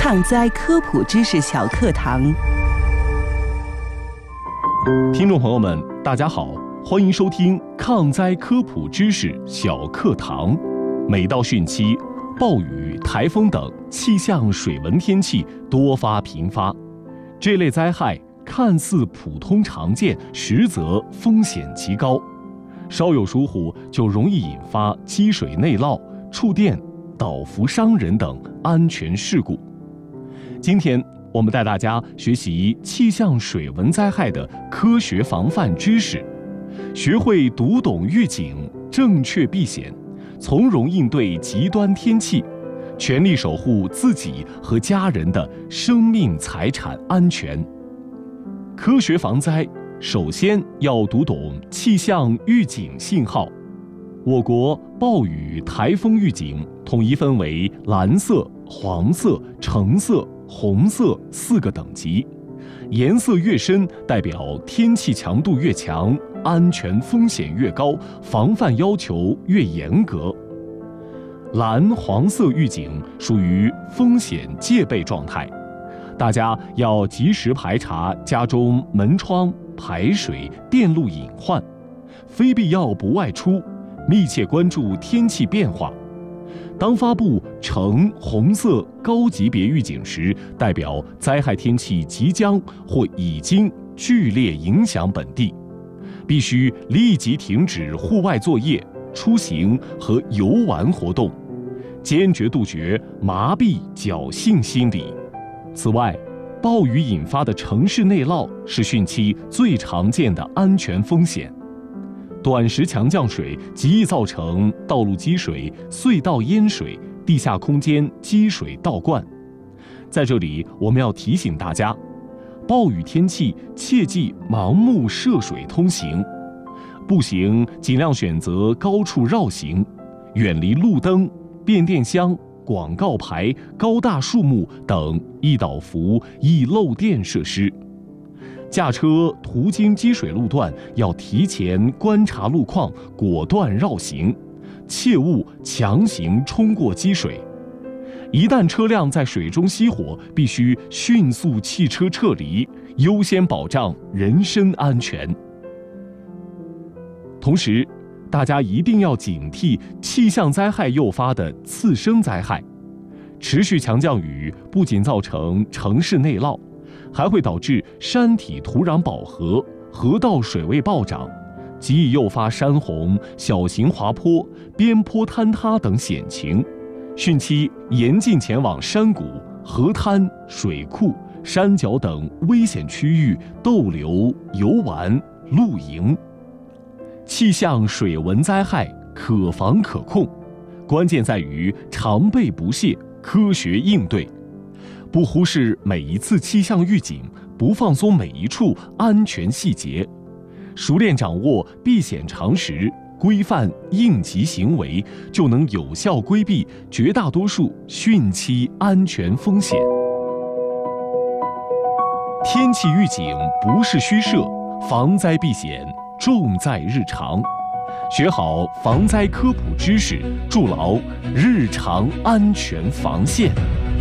抗灾科普知识小课堂。 听众朋友们，大家好，欢迎收听抗灾科普知识小课堂。每到汛期，暴雨、台风等气象水文天气多发频发，这类灾害看似普通常见，实则风险极高，稍有疏忽就容易引发积水内涝、触电、倒伏伤人等安全事故。今天我们带大家学习气象水文灾害的科学防范知识，学会读懂预警，正确避险，从容应对极端天气，全力守护自己和家人的生命财产安全。科学防灾，首先要读懂气象预警信号。我国暴雨、台风预警统一分为蓝色、黄色、橙色、红色4个等级，颜色越深，代表天气强度越强，安全风险越高，防范要求越严格。蓝、黄色预警属于风险戒备状态，大家要及时排查家中门窗、排水、电路隐患，非必要不外出，密切关注天气变化。当发布橙、红色高级别预警时，代表灾害天气即将或已经剧烈影响本地，必须立即停止户外作业、出行和游玩活动，坚决杜绝麻痹侥幸心理。此外，暴雨引发的城市内涝是汛期最常见的安全风险。短时强降水极易造成道路积水、隧道淹水、地下空间积水倒灌。在这里，我们要提醒大家，暴雨天气切忌盲目涉水通行，步行尽量选择高处绕行，远离路灯、变电箱、广告牌、高大树木等易倒伏、易漏电设施。驾车途经积水路段，要提前观察路况，果断绕行，切勿强行冲过积水。一旦车辆在水中熄火，必须迅速弃车撤离，优先保障人身安全。同时，大家一定要警惕气象灾害诱发的次生灾害。持续强降雨不仅造成城市内涝，还会导致山体土壤饱和、河道水位暴涨，极易诱发山洪、小型滑坡、边坡坍塌等险情。汛期严禁前往山谷、河滩、水库、山脚等危险区域逗留、游玩、露营。气象水文灾害可防可控，关键在于常备不懈，科学应对。不忽视每一次气象预警，不放松每一处安全细节，熟练掌握避险常识，规范应急行为，就能有效规避绝大多数汛期安全风险。天气预警不是虚设，防灾避险重在日常。学好防灾科普知识，筑牢日常安全防线。